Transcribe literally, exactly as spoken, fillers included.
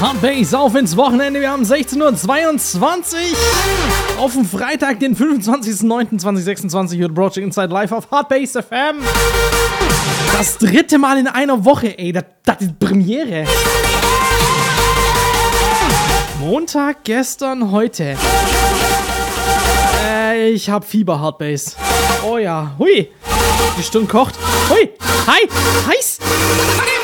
Hardbase auf ins Wochenende. Wir haben sechzehn Uhr zweiundzwanzig auf dem Freitag, den fünfundzwanzigsten neunten zweitausendsechsundzwanzig hört Project Inside live auf Hardbase F M. Das dritte Mal in einer Woche, ey, das, das ist Premiere. Montag, gestern, heute. Äh, ich hab Fieber, Hardbase. Oh ja, hui. Die Stunde kocht. Hui, hi, heiß.